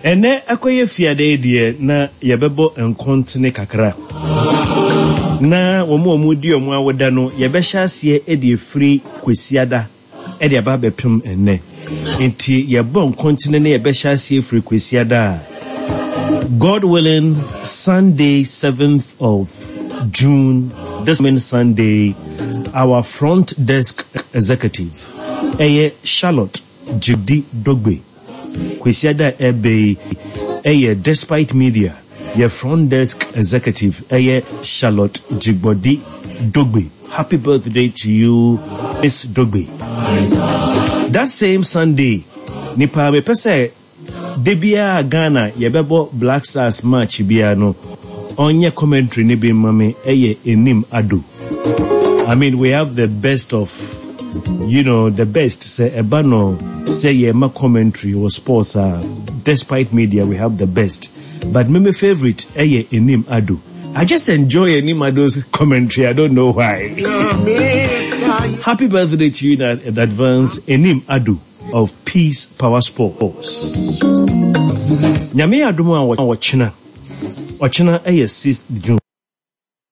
Ene akoye fiade die na yebebo enkontene kakra. Na womu di omu awoda no yebehya ase e de free kwesiada e de aba bepem enne. Enti yebo enkontene na yebehya ase free kwesiada. God willing, Sunday 7th of June, this coming Sunday, our front desk executive, Charlotte Judy Dogbe. Kwesiada ebe despite media, your front desk executive, Charlotte Jigbodi Dogbe. Happy birthday to you, Miss Dogbe. That same Sunday, nipa me pese debia Ghana yebebo Black Stars match biano onye commentary ni be mame enim ado. I mean, we have the best of, the best. Say ebano say yema commentary or sports. Despite media, we have the best. But my favorite enim ado. I just enjoy Enim Ado's commentary. I don't know why. Happy birthday to you in advance, Enim Ado of Peace Power Sports. Nyame adumu a wachina 6th June.